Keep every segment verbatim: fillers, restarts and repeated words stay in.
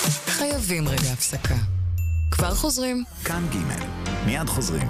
חייבים רגע הפסקה. כבר חוזרים? כאן ג' מיד חוזרים.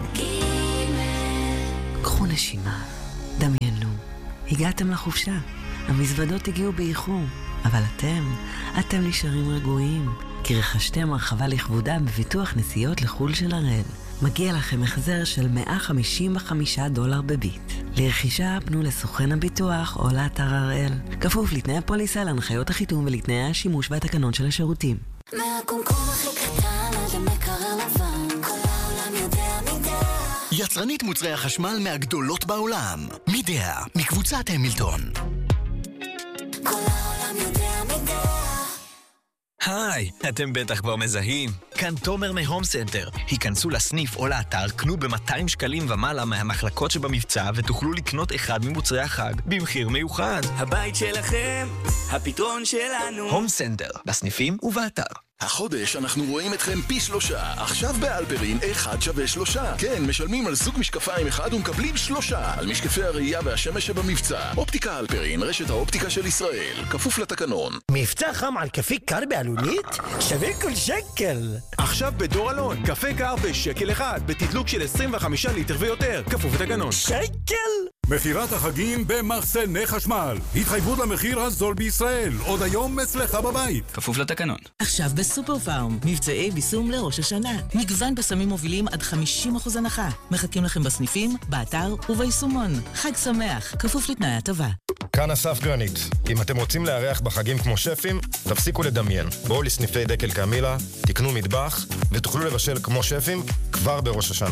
קחו נשימה, דמיינו, הגעתם לחופשה, המזוודות הגיעו באיחור, אבל אתם, אתם נשארים רגועים, כי רכשתם הרחבה לכבודם בביטוח נסיעות לחול של הראל. מגיע לכם החזר של מאה חמישים וחמישה דולר בביט. לרכישה פנו לסוכן הביטוח או לאתר הראל. כפוף לתנאי הפוליסה, להנחיות החיתום ולתנאי השימוש והתקנון של השירותים. מהקומקום הכי קטן עד למקרר לבן, כל העולם יודע מידע. יצרנית מוצרי החשמל מהגדולות בעולם. מידע, מקבוצת המילטון. כל העולם יודע מידע. היי, אתם בטח כבר מזהים. כאן תומר מהום סנטר. היכנסו לסניף או לאתר, קנו ב-מאתיים שקלים ומעלה מהמחלקות שבמבצע ותוכלו לקנות אחד ממוצרי החג במחיר מיוחד. הבית שלכם, הפתרון שלנו. הום סנטר, בסניפים ובאתר. החודש אנחנו רואים אתכם פי שלושה. עכשיו באלפרין אחד שווה שלושה. כן, משלמים על זוג משקפיים אחד ומקבלים שלושה. על משקפי הראייה והשמש שבמבצע. אופטיקה אלפרין, רשת האופטיקה של ישראל. כפוף לתקנון. מבצע חם על קפה קר בעלונית? שווה כל שקל. עכשיו בדור אלון, קפה קר בשקל אחד, בתדלוק של עשרים וחמישה ליטר ויותר. כפוף לתקנון. שקל? מחירת החגים במחסני חשמל. התחייבות למחיר הזול בישראל. עוד היום אצלך בבית. כפוף לתקנון. עכשיו בסופר פארם, מבצעי ביסום לראש השנה. מגוון בסמים מובילים עד חמישים אחוז הנחה. מחכים לכם בסניפים, באתר וביישומון. חג שמח, כפוף לתנאי הטבה. כאן אסף גרנית. אם אתם רוצים לארח בחגים כמו שפים, תפסיקו לדמיין. בואו לסניפי דקל קמילה, תקנו מטבח ותוכלו לבשל כמו שפים כבר בראש השנה.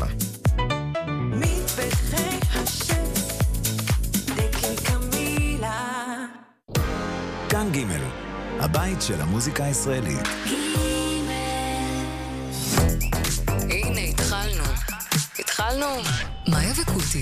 מטבחי השף דקל קמילה. כאן ג' הבית של המוזיקה הישראלית. הנה, התחלנו. התחלנו. מאיה וקוטי.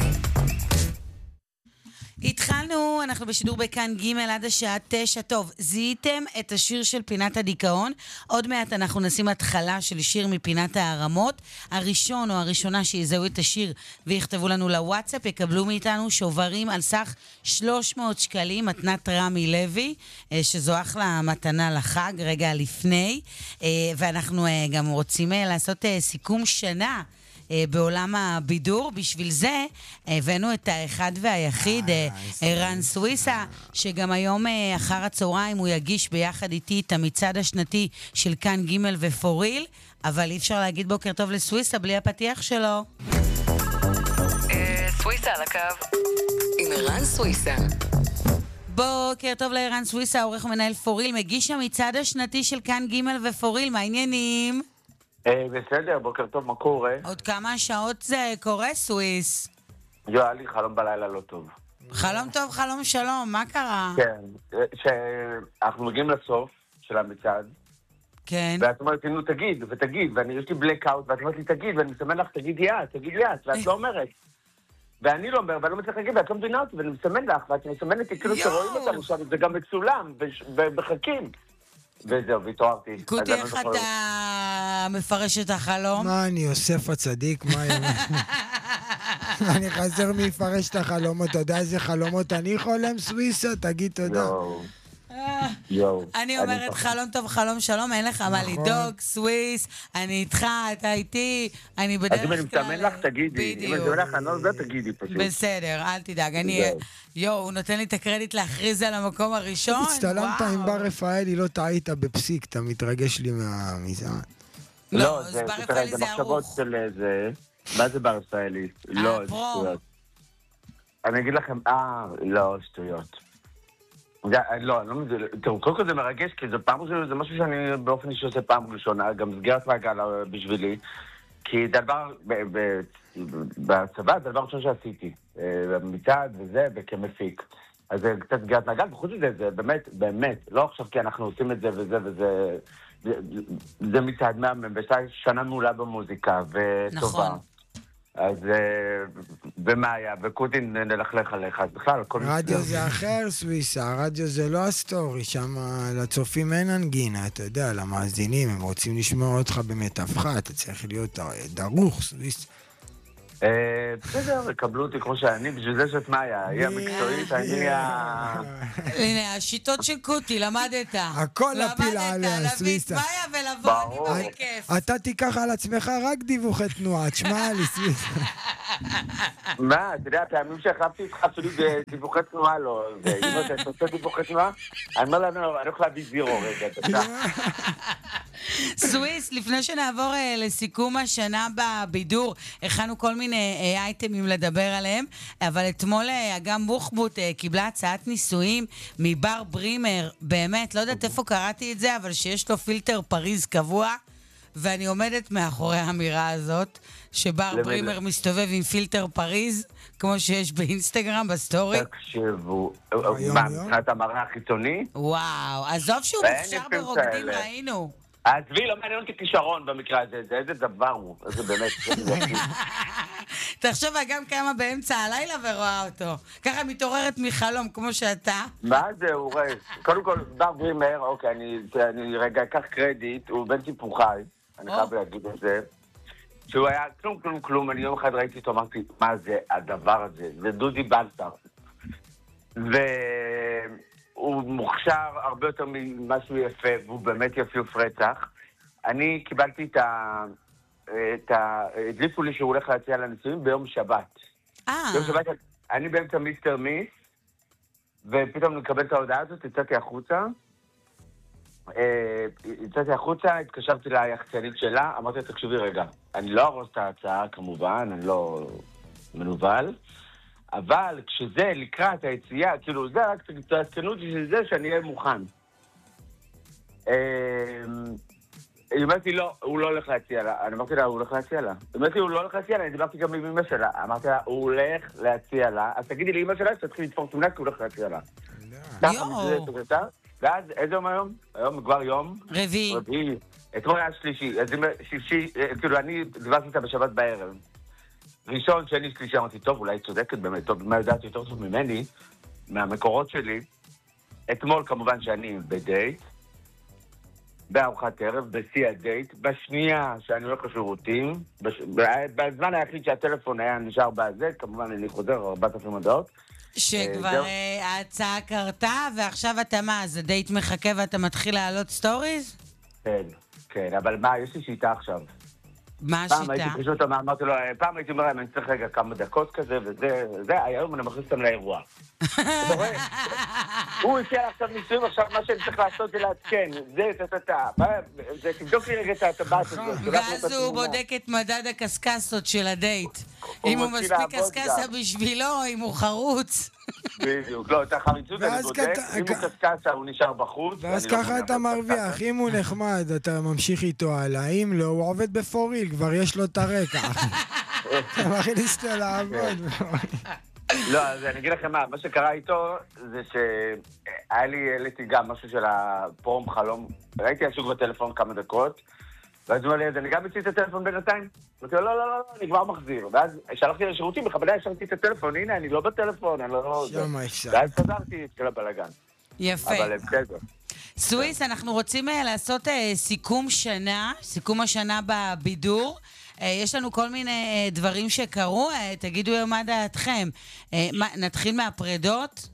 התחלנו, אנחנו בשידור בכאן ג' עד השעה תשע. טוב, זיהיתם את השיר של פינת הדיכאון. עוד מעט אנחנו נשים התחלה של שיר מפינת הערמות. הראשון או הראשונה שיזהו את השיר ויכתבו לנו לוואטסאפ, יקבלו מאיתנו שוברים על סך שלוש מאות שקלים, מתנת רמי לוי, שזו אחלה מתנה לחג, רגע לפני. ואנחנו גם רוצים לעשות סיכום שנה בעולם הבידור. בשביל זה הבאנו את האחד והיחיד ערן סוויסה, שגם היום אחר הצהריים הוא יגיש ביחד איתי את המצעד השנתי של כאן ג' ופוריל, אבל אי אפשר להגיד בוקר טוב לסוויסה בלי הפתיח שלו. סוויסה על הקו עם ערן סוויסה. בוקר טוב לערן סוויסה, עורך ומנהל פוריל, מגיש המצעד השנתי של כאן ג' ופוריל. מה העניינים? בסדר, בוקר טוב, מה קורה? עוד כמה שעות זה קורה, סוויס? יו, היה לי חלום בלילה לא טוב. חלום טוב, חלום שלום, מה קרה? כן, שאנחנו מגיעים לסוף של המצעד. כן. ואת אומרת, נו, תגיד, ותגיד, ואני יש לי בלקאוט, ואת אומרת לי, תגיד, ואני מסמן לך, תגיד יד, תגיד יד, ואת לא אומרת. ואני לא אומר, ואני לא מצליח להגיד, ואת לא מבינה אותי, ואני מסמן לך, ואת מסמנת לי, כאילו שרואים אותנו שם, זה גם מצולם, ובחכים. וזהו, והתעוררתי. קוטי, איך אתה מפרש את החלום? מה, אני יוסף הצדיק? מה יום? אני חזר מי יפרש את החלומות. אתה יודע איזה חלומות אני חולם, סוויסה? תגיד תודה. אני אומרת חלום טוב, חלום שלום, אין לך מה לדאוג, סוויס, אני איתך, אתה איתי, אני בדרך כלל... אז אם אני מתאמן לך, תגידי. אם אני מתאמן לך, אני לא יודע, תגידי פשוט. בסדר, אל תדאג, אני... יו, הוא נותן לי את הקרדיט להכריז על המקום הראשון. הצטלמת עם בר רפאלי, לא טעית בפסיק, אתה מתרגש לי מהמזען. לא, זה בר רפאלי זה ארוך. מה זה בר רפאלי? לא, זה שטויות. אני אגיד לכם, אה, לא, שטויות. לא, תראו, קודם כל זה מרגש, כי זה פעם ראשונה, זה משהו שאני באופן אישי עושה פעם ראשונה, גם סגירת מעגל בשבילי, כי דבר, בצבא, זה דבר ראשון שעשיתי, במצעד וזה, וכמפיק. אז זה קצת סגירת מעגל, וחוץ מזה, זה באמת, באמת, לא עכשיו כי אנחנו עושים את זה וזה וזה, זה מצעד מהמם, ויש שנה מעולה במוזיקה, וטובה. אז במאיה, וקוטין נלכלך עליך, אז בכלל, הכל מסתכל. רדיו זה אחר, סוויסה, הרדיו זה לא הסטורי, שם לצופים אין אנגינה, אתה יודע, למאזינים, הם רוצים לשמוע אותך במטפחה, אתה צריך להיות דרוך, סוויסה. בסדר, יקבלו אותי כמו שאני, בשביל זה שאת מאיה, היא המקצועית, אני ה... הנה, השיטות של קוטי, למדת. הכל הפילה עליה, סוויסה. למדת להביא את מאיה ולבוא, אני בכיף. אתה תיקח על עצמך רק דיווחי תנועה, תשמע לי, סוויסה. מה, אתה יודע, הפעמים שהחלפתי איתך אפילו בדיווחי תנועה לא, ואם אתה עושה דיווחי תנועה, אני אומר לנו, אני הולך להביא זירו רגע, אתה סוויס, לפני שנעבור לסיכום השנה בבידור, הכנו כל מיני אייטמים לדבר עליהם, אבל אתמול אגם בוחבוט קיבלה הצעת נישואים מבר ברימר, באמת, לא יודעת איפה קראתי את זה, אבל שיש לו פילטר פריז קבוע, ואני עומדת מאחורי האמירה הזאת, שבר ברימר מסתובב עם פילטר פריז, כמו שיש באינסטגרם, בסטורי. תקשיבו, מה, מבחינת המראה החיצוני? וואו, עזוב שהוא מוכשר ברוקדים, ראינו. עזבי, לא מעניין אותי כישרון במקרה הזה, זה איזה דבר הוא, איזה באמת, תחשוב, גם כמה באמצע הלילה ורואה אותו. ככה מתעוררת מחלום, כמו שאתה. מה זה, הוא רס? קודם כל, בר ברימר, אוקיי, אני רגע אקח קרדיט, הוא בן סיפוחי, אני חייב להגיד את זה, שהוא היה כלום, כלום, כלום, אני יום אחד ראיתי אותו, אמרתי, מה זה הדבר הזה? זה דודי בלטר. והוא מוכשר הרבה יותר ממשהו יפה, והוא באמת יפיוף רצח. אני קיבלתי את ה... את ה... הדליפו לי שהוא הולך להציע לנישואים ביום שבת. אה. ביום שבת, אני באמצע מיסטר מיס, ופתאום נקבל את ההודעה הזאת, יצאתי החוצה. יצאתי החוצה, התקשרתי ליחצנית שלה, אמרתי, תקשיבי רגע, אני לא ארוס את ההצעה כמובן, אני לא מנובל, אבל כשזה לקראת היציאה, כאילו זה רק תעדכנות של זה שאני אהיה מוכן. היא אומרת לי, לא, הוא לא הולך להציע לה. אני אמרתי לה, הוא הולך להציע לה. היא אומרת לי, הוא לא הולך להציע לה, אני דיברתי גם עם אמא שלה. אמרתי לה, הוא הולך להציע לה, אז תגידי לי, אמא שלה, שתתחיל לתפור תמונה, כי הוא הולך להציע לה. יואו. ואז, איזה יום היום? היום כבר יום? רביעי. רביעי. אתמול היה שלישי. אז שישי, כאילו, אני דיברתי איתה בשבת בערב. ראשון, שני, שלישי, אמרתי, טוב, אולי צודקת באמת, טוב, מה יודעת יותר טוב ממני, מהמקורות שלי. אתמול, כמובן, שאני בדייט, בארוחת ערב, בשיא הדייט, בשנייה שאני הולך לשירותים, בש... בזמן היחיד שהטלפון היה נשאר בזה, כמובן אני חוזר ארבעת אלפים הודעות. שכבר ההצעה קרתה, ועכשיו אתה מה, אז הדייט מחכה ואתה מתחיל להעלות סטוריז? כן, כן, אבל מה, יש לי שיטה עכשיו. מה השיטה? פעם הייתי פשוט, אמרתי לו, פעם הייתי אומר, אני צריך רגע כמה דקות כזה, וזה, זה, היום אני מכניס אותם לאירוע. אתה רואה? הוא הציע עכשיו ניסויים, עכשיו מה שאני צריך לעשות זה לעדכן, זה, זה, זה, תבדוק לי רגע את הטבעת הזאת. ואז הוא בודק את מדד הקסקסות של הדייט. אם הוא מספיק קסקסה בשבילו, אם הוא חרוץ. בדיוק, לא, את החריצות אני בודק, אם הוא קסקסה הוא נשאר בחוץ. ואז ככה אתה מרוויח, אם הוא נחמד אתה ממשיך איתו הלאה, אם לא, הוא עובד בפוריל, כבר יש לו את הרקע. אתה מכניס אותו לעבוד. לא, אז אני אגיד לכם מה, מה שקרה איתו זה שהיה לי, העליתי גם משהו של הפרום חלום, ראיתי השוק בטלפון כמה דקות, ואז הוא אומר לי, אני גם אצלי את הטלפון בינתיים? אמרתי לו, לא, לא, לא, אני כבר מחזיר. ואז שלחתי לשירותים, בכבדה השארתי את הטלפון, הנה, אני לא בטלפון, אני לא... שמה אפשר. ואז חזרתי את כל הבלגן. יפה. אבל בסדר. סוויס, אנחנו רוצים לעשות סיכום שנה, סיכום השנה בבידור. יש לנו כל מיני דברים שקרו, תגידו מה דעתכם. נתחיל מהפרדות?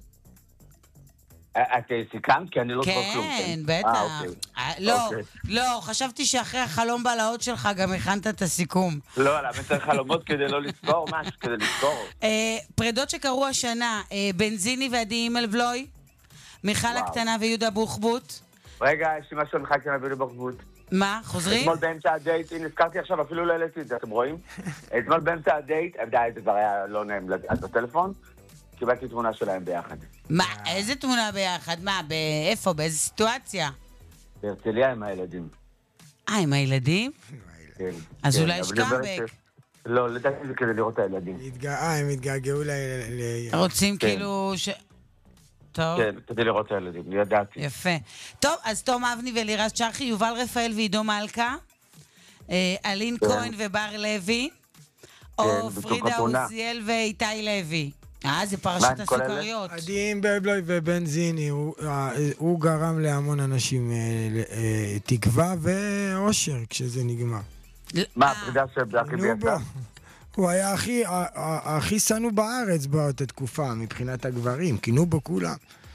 את סיכמת? כי אני לא זוכר כלום. כן, בטח. לא, לא, חשבתי שאחרי החלום בלהות שלך גם הכנת את הסיכום. לא, למה צריך חלומות כדי לא לזכור משהו, כדי לזכור. פרדות שקרו השנה, בנזיני ועדי אימלבלוי, מיכל הקטנה ויהודה בוחבוט. רגע, יש לי משהו על מיכל הקטנה ויהודה בוחבוט. מה, חוזרים? אתמול באמצע הדייט, הנה, הזכרתי עכשיו, אפילו לא העליתי את זה, אתם רואים? אתמול באמצע הדייט, זה כבר היה לא נעים בטלפון, קיבלתי תמונה שלהם ביחד. מה, איזה תמונה ביחד? מה, באיפה? באיזה סיטואציה? בהרצליה עם הילדים. אה, עם הילדים? כן. אז אולי יש קאמבק. לא, לדעתי זה כדי לראות את הילדים. אה, הם התגעגעו ל... רוצים כאילו ש... טוב. כן, כדי לראות את הילדים, ידעתי. יפה. טוב, אז תום אבני ולירז צ'רחי, יובל רפאל ועידו מלכה, אלין כהן ובר לוי, או פרידה עוזיאל ואיתי לוי. אה, זה פרשת הסוכריות. עדי אימלבלוי ובנזיני, הוא גרם להמון אנשים תקווה ואושר כשזה נגמר. מה, הפרידה של בלקי ביצה? הוא היה הכי, הכי שנוא בארץ באותה תקופה, מבחינת הגברים, כינו בו כולם.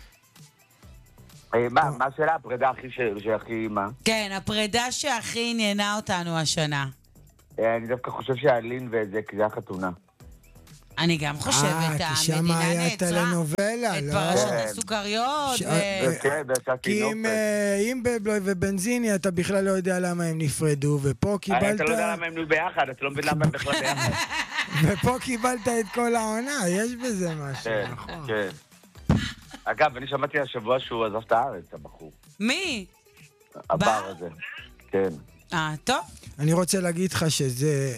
מה, מה השאלה? הפרידה הכי שהכי מה? כן, הפרידה שהכי עניינה אותנו השנה. אני דווקא חושב שהאלין וזה, כי זה החתונה. אני גם חושבת, המדינה נעצרה. כי שם היה טלנובלה, את לא? פרשת הסוכריות. כן, והשעתי נופת. אם בבלוי ובנזיני אתה בכלל לא יודע למה הם נפרדו, ופה קיבלת... אתה לא יודע למה הם נהיו ביחד, אתה לא מבין למה הם בכלל ביחד. ופה קיבלת את כל העונה, יש בזה משהו, נכון. כן. אגב, אני שמעתי השבוע שהוא עזב את הארץ, הבחור. מי? הבר הזה, כן. אה, טוב. אני רוצה להגיד לך שזה...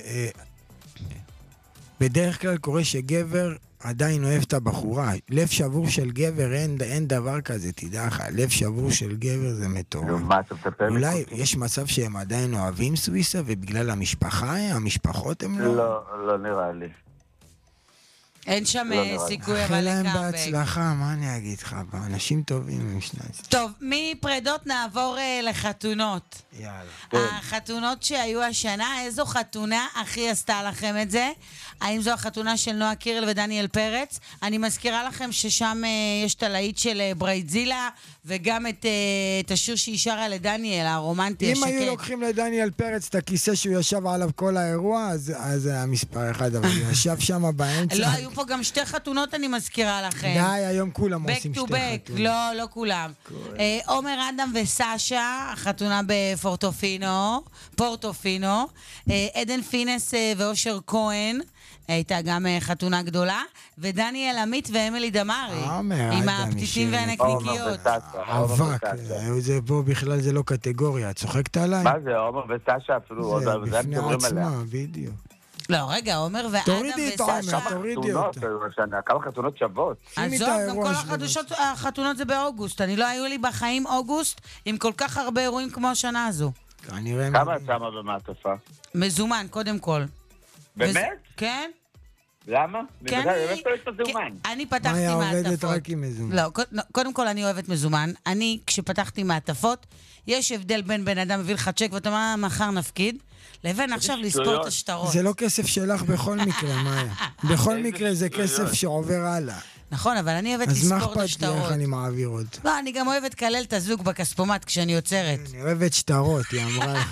בדרך כלל קורה שגבר עדיין אוהב את הבחורה. לב שבור של גבר, אין, אין דבר כזה, תדע לך. לב שבור של גבר זה מטורף. אולי יש מצב שהם עדיין אוהבים סוויסה, ובגלל המשפחה, המשפחות הם לא... לא, לא נראה לי. אין שם סיכוי אבל לקאמבק. לקאמבק. להם בהצלחה, מה אני אגיד לך? אנשים טובים הם שניים. טוב, מפרדות נעבור uh, לחתונות. יאללה. החתונות שהיו השנה, איזו חתונה הכי עשתה לכם את זה? האם זו החתונה של נועה קירל ודניאל פרץ? אני מזכירה לכם ששם uh, יש את הלהיט של uh, ברייטזילה, וגם את, uh, את השיר שהיא שרה לדניאל, הרומנטי השקט. אם היו לוקחים לדניאל פרץ את הכיסא שהוא ישב עליו כל האירוע, אז זה היה מספר אחד, אבל הוא ישב שם באמצע. לא, היו פה גם שתי חתונות, אני מזכירה לכם. די, היום כולם עושים שתי חתונות. back to back, לא, לא כולם. עומר אדם וסשה, חתונה בפורטופינו, פורטופינו. עדן פינס ואושר כהן, הייתה גם חתונה גדולה. ודניאל עמית ואמילי דמארי, עם הפתיתים והנקניקיות. אבק, זה פה בכלל זה לא קטגוריה, את צוחקת עליי? מה זה, עומר וסשה אפילו, זה בפני עצמה, בדיוק. לא, רגע, עומר ואדם וסשה. תורידי את עומר, תורידי אותה. כמה חתונות שוות. עזוב, גם כל החתונות זה באוגוסט. אני לא היו לי בחיים אוגוסט עם כל כך הרבה אירועים כמו השנה הזו. כמה את שמה במעטפה? מזומן, קודם כל. באמת? כן. למה? כן, אני פתחתי מאיה מעטפות. עובדת רק עם מזומן. לא, קודם כל אני אוהבת מזומן. אני, כשפתחתי מעטפות, יש הבדל בין בן אדם מביא לך צ'ק ואתה אומר, מחר נפקיד, לבין עכשיו לספור את השטרות. זה לא כסף שלך בכל מקרה, מאיה. בכל מקרה זה כסף שעובר הלאה. נכון, אבל אני אוהבת לספור את השטרות. אז מה אכפת לי איך אני מעביר עוד? לא, אני גם אוהבת כלל את הזוג בכספומט כשאני יוצרת. אני אוהבת שטרות, היא אמרה לך.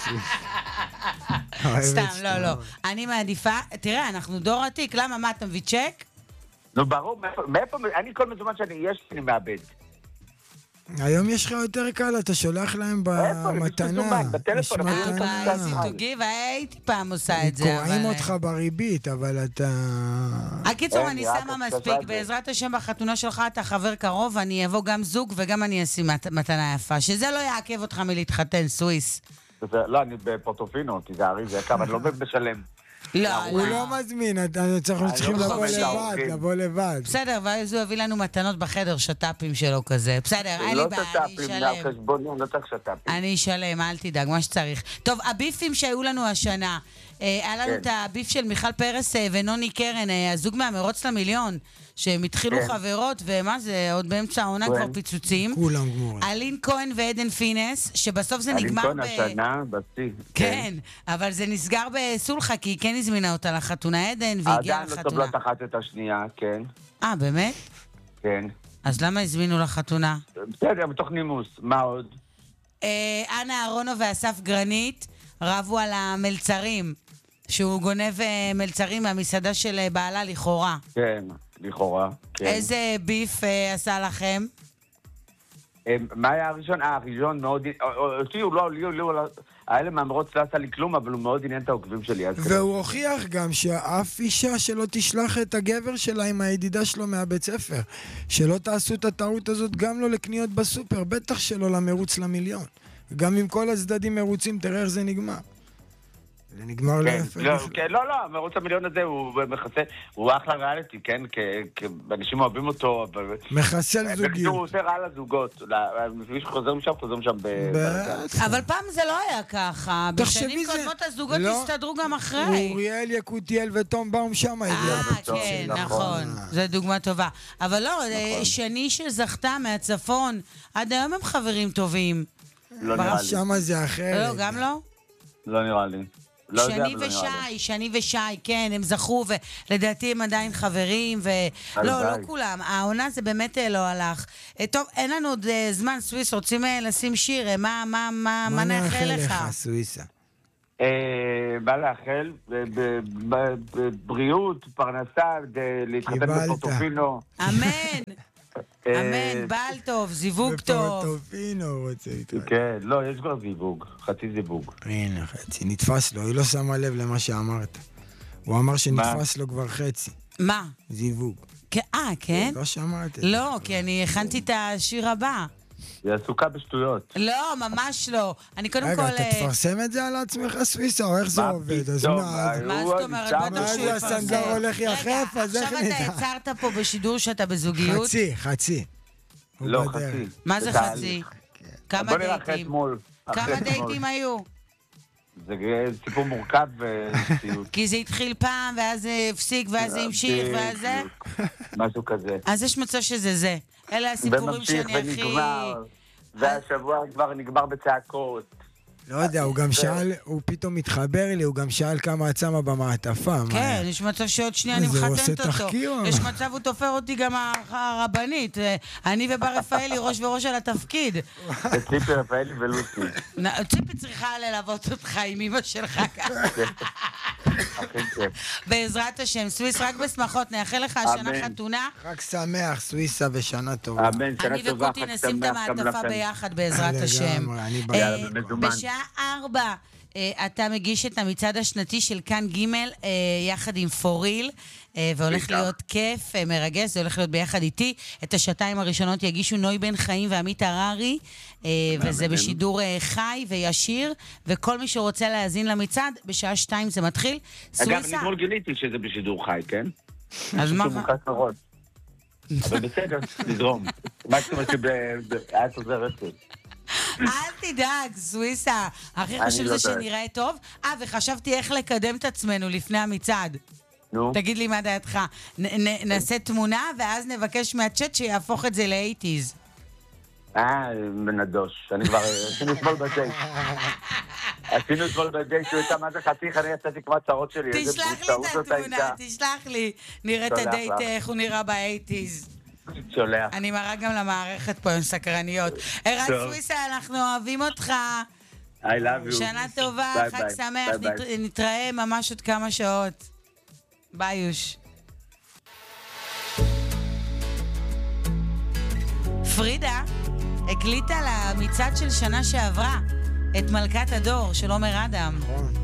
סתם, לא, לא. אני מעדיפה, תראה, אנחנו דור עתיק, למה, מה, אתה מביא צ'ק? נו, ברור, מאיפה, אני כל מזומן שאני יש, אני מאבד. היום יש לך יותר קל, אתה שולח להם במתנה. בטלפון. הייתי פעם עושה את זה. קוראים אותך בריבית, אבל אתה... הקיצור, אני שמה מספיק. בעזרת השם בחתונה שלך אתה חבר קרוב, אני אבוא גם זוג וגם אני אשים מתנה יפה. שזה לא יעכב אותך מלהתחתן, סוויס. לא, אני בפורטופינו, תיזהרי, זה יקר, אני לא בשלם. לא, הוא לא מזמין, אנחנו צריכים לבוא לבד, לבוא לבד. בסדר, ואז הוא הביא לנו מתנות בחדר, שטאפים שלו כזה. בסדר, אין לי בעיה, אני אשלם. לא צריך שטאפים. אני אשלם, אל תדאג, מה שצריך. טוב, הביפים שהיו לנו השנה, היה לנו את הביף של מיכל פרס ונוני קרן, הזוג מהמרוץ למיליון, שהם התחילו חברות, ומה זה, עוד באמצע העונה כבר פיצוצים. כולם גמורים. אלין כהן ועדן פינס, שבסוף זה נגמר ב... אלין כהן השנה, בשיא. כן, אבל זה נסגר בסולחה, כי היא כן הזמינה אותה לחתונה עדן, והגיעה לחתונה. עדיין לא טוב לתחת את השנייה, כן. אה, באמת? כן. אז למה הזמינו לחתונה? בסדר, בתוך נימוס, מה עוד? אנה אהרונו ואסף גרנית רבו על המלצרים, שהוא גונב מלצרים מהמסעדה של בעלה לכאורה. כן. לכאורה, כן. איזה ביף אה, עשה לכם? מה היה הראשון? אה, הראשון מאוד... אותי הוא לא... האלה מהמרוץ לא עשה לי כלום, אבל הוא מאוד עניין את העוקבים שלי. והוא הוכיח גם שאף אישה שלא תשלח את הגבר שלה עם הידידה שלו מהבית ספר. שלא תעשו את הטעות הזאת גם לא לקניות בסופר, בטח שלא למרוץ למיליון. גם אם כל הצדדים מרוצים, תראה איך זה נגמר. זה נגמר להפך. לא, לא, מרוץ המיליון הזה הוא מכסה, הוא אחלה ריאליטי, כן? אנשים אוהבים אותו. מחסל זוגיות. הוא עושה רע לזוגות. מי שחוזר משם, חוזר משם ב... אבל פעם זה לא היה ככה. בשנים קודמות הזוגות הסתדרו גם אחרי. אוריאל יקותיאל ותום באום שם. אה, כן, נכון. זו דוגמה טובה. אבל לא, שני שזכתה מהצפון, עד היום הם חברים טובים. לא נראה לי. שמה זה אחרת. לא, גם לא? לא נראה לי. לא יודע, שני אבל אני אוהב. ושי, שני ושי, כן, הם זכו, ולדעתי הם עדיין חברים, ו... לא, לא כולם. העונה זה באמת אה, לא הלך. אה, טוב, אין לנו עוד אה, זמן, סוויס, רוצים אה, לשים שיר, אה, מה, מה, מה, מה נאחל לך? מה נאחל לך, סוויסה? אה, בא לאחל בבריאות, פרנסה, להתחתן בפורטופינו. אמן. אמן, בעל טוב, זיווג טוב. בפורטופינו רוצה להתראה. כן, לא, יש כבר זיווג, חצי זיווג. הנה, חצי, נתפס לו, היא לא שמה לב למה שאמרת. הוא אמר שנתפס לו כבר חצי. מה? זיווג. אה, כן? לא שמעת. לא, כי אני הכנתי את השיר הבא. היא עסוקה בשטויות. לא, ממש לא. אני קודם כל... רגע, אתה תפרסם את זה על עצמך, סוויסה, או איך זה עובד? מה פתאום? מה זאת אומרת? בטח שהוא יפרסם. הסנדלר הולך יחף, אז איך נדע? עכשיו אתה הצהרת פה בשידור שאתה בזוגיות? חצי, חצי. לא, חצי. מה זה חצי? כמה בוא נראה אחרי דייטים? אתמול. כמה דייטים היו? זה סיפור מורכב וציוד. כי זה התחיל פעם, ואז זה הפסיק, ואז זה המשיך, ואז זה... משהו כזה. אז יש מצב שזה זה. אלה הסיפורים שאני הכי... והשבוע כבר נגמר בצעקות. לא יודע, הוא גם שאל, הוא פתאום מתחבר לי, הוא גם שאל כמה את שמה במעטפה. כן, יש מצב שעוד שנייה אני מחתנת אותו. יש מצב הוא תופר אותי גם הרבנית. אני ובר רפאלי ראש וראש על התפקיד. ציפי רפאלי ולוסי. ציפי צריכה ללוות אותך עם אמא שלך ככה. בעזרת השם, סוויס רק בשמחות, נאחל לך השנה חתונה. חג שמח, סוויסה, ושנה טובה. אמן, שנה טובה, אני וקוטי נשים את המעטפה ביחד בעזרת השם. בשעה ארבע אתה מגיש את המצעד השנתי של כאן ג' יחד עם פוריל, והולך להיות כיף, מרגש, זה הולך להיות ביחד איתי. את השעתיים הראשונות יגישו נוי בן חיים ועמית הררי, וזה בשידור חי וישיר, וכל מי שרוצה להאזין למצעד, בשעה שתיים זה מתחיל. אגב, אני אתמול גיליתי שזה בשידור חי, כן? אז מה? אבל בסדר, נזרום. מקסימום שאת עוזרת לי. אל תדאג, סוויסה. הכי חשוב זה שנראה טוב. אה, וחשבתי איך לקדם את עצמנו לפני המצעד. נו. תגיד לי מה דעתך. נעשה תמונה, ואז נבקש מהצ'אט שיהפוך את זה ל-שמונים. אה, מנדוש. אני כבר... עשינו אתמול בדייט. עשינו אתמול בדייט שהוא הייתה מה זה חתיך, אני יצאתי כמו הצהרות שלי. תשלח לי את התמונה, תשלח לי. נראה את הדייט, איך הוא נראה ב-שמונים. שולח. אני מראה גם למערכת פה עם סקרניות. ערן סוויסה, אנחנו אוהבים אותך. I love you. שנה טובה, חג שמח, נתראה ממש עוד כמה שעות. ביי יוש. פרידה הקליטה למצעד של שנה שעברה את מלכת הדור של עומר אדם.